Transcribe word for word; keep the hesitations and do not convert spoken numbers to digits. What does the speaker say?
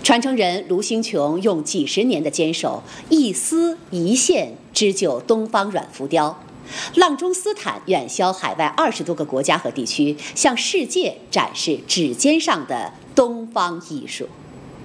传承人卢星琼用几十年的坚守，一丝一线织就东方软浮雕。浪中斯坦远销海外二十多个国家和地区，向世界展示指尖上的东方艺术。